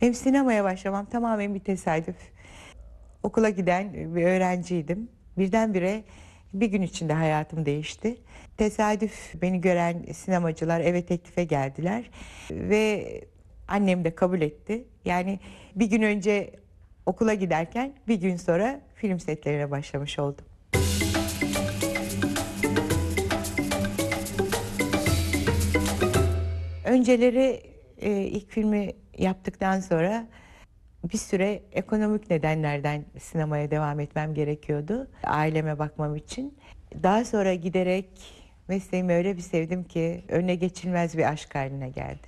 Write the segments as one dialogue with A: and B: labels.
A: Hem sinemaya başlamam tamamen bir tesadüf. Okula giden bir öğrenciydim. Birdenbire bir gün içinde hayatım değişti. Tesadüf, beni gören sinemacılar eve teklife geldiler ve annem de kabul etti. Yani bir gün önce okula giderken bir gün sonra film setlerine başlamış oldum. Önceleri ilk filmi yaptıktan sonra bir süre ekonomik nedenlerden sinemaya devam etmem gerekiyordu. Aileme bakmam için. Daha sonra giderek mesleğimi öyle bir sevdim ki önüne geçilmez bir aşk haline geldi.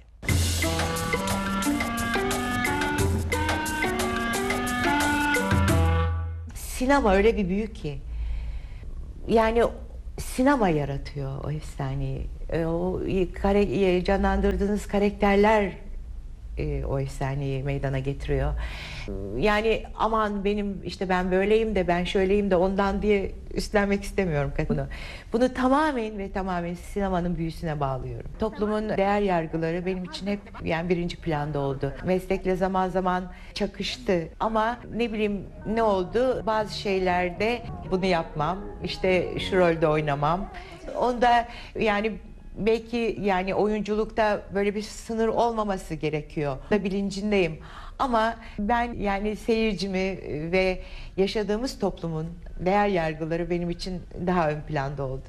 A: Sinema öyle bir büyük ki. Yani sinema yaratıyor o efsaneyi. Canlandırdığınız karakterler o efsaneyi meydana getiriyor. Yani aman benim işte ben böyleyim de ben şöyleyim de ondan diye üstlenmek istemiyorum bunu. Bunu tamamen ve tamamen sinemanın büyüsüne bağlıyorum. Toplumun değer yargıları benim için hep yani birinci planda oldu. Meslekle zaman zaman çakıştı ama ne bileyim ne oldu? Bazı şeylerde bunu yapmam, işte şu rolde oynamam. Onda yani belki yani oyunculukta böyle bir sınır olmaması gerekiyor. Da bilincindeyim. Ama ben yani seyircimi ve yaşadığımız toplumun değer yargıları benim için daha ön planda oldu.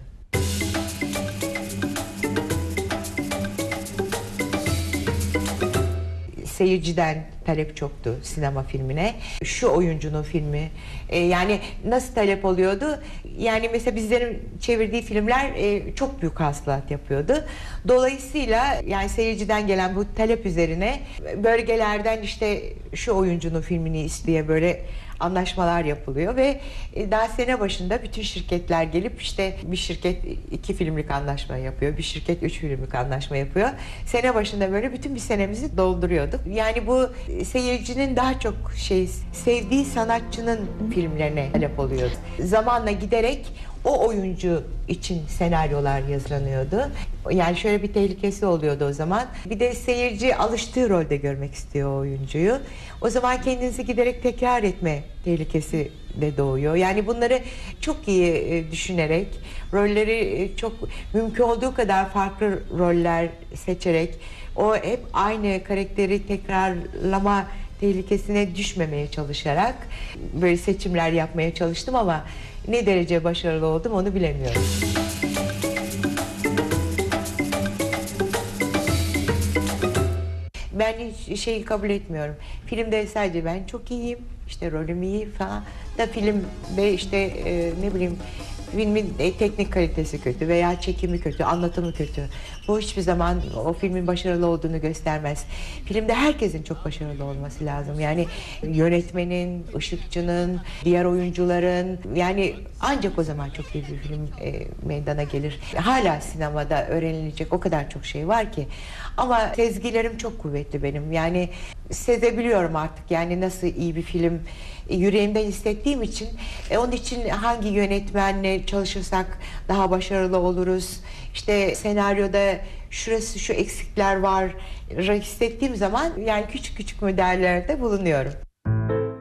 A: Seyirciden talep çoktu sinema filmine. Şu oyuncunun filmi. Yani nasıl talep oluyordu? Yani mesela bizlerin çevirdiği filmler çok büyük hasılat yapıyordu. Dolayısıyla yani seyirciden gelen bu talep üzerine bölgelerden işte şu oyuncunun filmini isteye böyle anlaşmalar yapılıyor ve daha sene başında bütün şirketler gelip işte bir şirket 2 filmlik anlaşma yapıyor, bir şirket 3 filmlik anlaşma yapıyor. Sene başında böyle bütün bir senemizi dolduruyorduk. Yani bu seyircinin daha çok sevdiği sanatçının filmlerine talep oluyordu. Zamanla giderek o oyuncu için senaryolar yazılanıyordu. Yani şöyle bir tehlikesi oluyordu o zaman. Bir de seyirci alıştığı rolde görmek istiyor o oyuncuyu. O zaman kendinizi giderek tekrar etme tehlikesi de doğuyor. Yani bunları çok iyi düşünerek, rolleri çok mümkün olduğu kadar farklı roller seçerek, o hep aynı karakteri tekrarlama tehlikesine düşmemeye çalışarak böyle seçimler yapmaya çalıştım ama ne derece başarılı oldum onu bilemiyorum. Ben hiç şeyi kabul etmiyorum. Filmde sadece ben çok iyiyim, işte rolüm iyi falan da filmde işte ne bileyim filmin teknik kalitesi kötü veya çekimi kötü, anlatımı kötü. Bu hiçbir zaman o filmin başarılı olduğunu göstermez. Filmde herkesin çok başarılı olması lazım. Yani yönetmenin, ışıkçının, diğer oyuncuların yani ancak o zaman çok iyi bir film meydana gelir. Hala sinemada öğrenilecek o kadar çok şey var ki. Ama sezgilerim çok kuvvetli benim. Yani sezebiliyorum artık yani nasıl iyi bir film yüreğimden hissettiğim için onun için hangi yönetmenle çalışırsak daha başarılı oluruz. İşte senaryoda şurası şu eksikler var hissettiğim zaman yani küçük küçük müdahalelerde bulunuyorum.